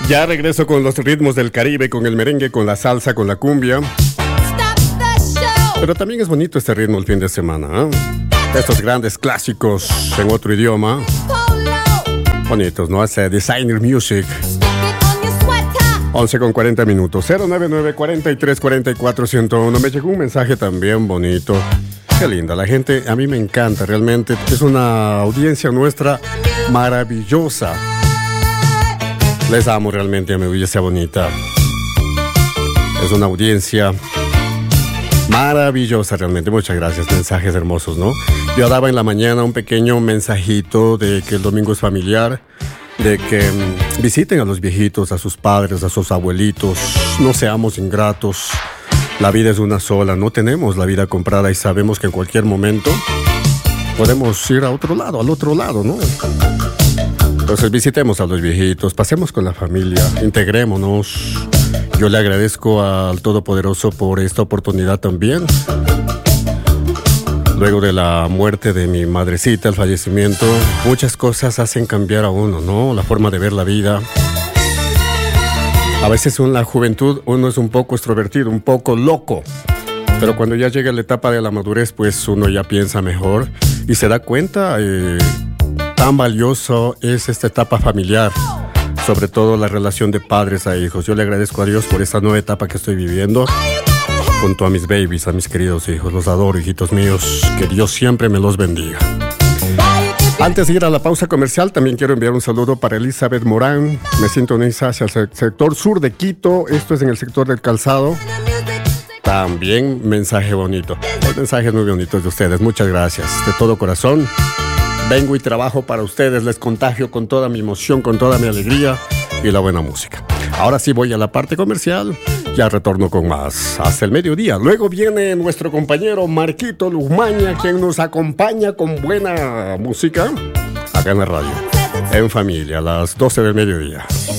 Ya regreso con los ritmos del Caribe, con el merengue, con la salsa, con la cumbia. Pero también es bonito este ritmo el fin de semana, ¿eh? Estos grandes clásicos en otro idioma. Bonitos, ¿no? Hace Designer Music. 11 con 40 minutos. 099-43-44-101. Me llegó un mensaje también bonito. Qué linda la gente. A mí me encanta realmente. Es una audiencia nuestra maravillosa. Les amo realmente a mi audiencia bonita. Es una audiencia maravillosa realmente. Muchas gracias. Mensajes hermosos, ¿no? Yo daba en la mañana un pequeño mensajito de que el domingo es familiar, de que visiten a los viejitos, a sus padres, a sus abuelitos. No seamos ingratos. La vida es una sola. No tenemos la vida comprada y sabemos que en cualquier momento podemos ir a otro lado, al otro lado, ¿no? Entonces visitemos a los viejitos, pasemos con la familia, integrémonos. Yo le agradezco al Todopoderoso por esta oportunidad también. Luego de la muerte de mi madrecita, el fallecimiento, muchas cosas hacen cambiar a uno, ¿no? La forma de ver la vida. A veces en la juventud uno es un poco extrovertido, un poco loco. Pero cuando ya llega la etapa de la madurez, pues uno ya piensa mejor y se da cuenta tan valioso es esta etapa familiar. Sobre todo la relación de padres a hijos. Yo le agradezco a Dios por esta nueva etapa que estoy viviendo junto a mis babies, a mis queridos hijos. Los adoro, hijitos míos. Que Dios siempre me los bendiga. Antes de ir a la pausa comercial, también quiero enviar un saludo para Elizabeth Morán. Me sintoniza hacia el sector sur de Quito. Esto es en el sector del Calzado. También mensaje bonito. Los mensajes muy bonitos de ustedes. Muchas gracias. De todo corazón. Vengo y trabajo para ustedes, les contagio con toda mi emoción, con toda mi alegría y la buena música. Ahora sí voy a la parte comercial, ya retorno con más hasta el mediodía. Luego viene nuestro compañero Marquito Luzmaña, quien nos acompaña con buena música acá en la radio, en familia, a las 12 del mediodía.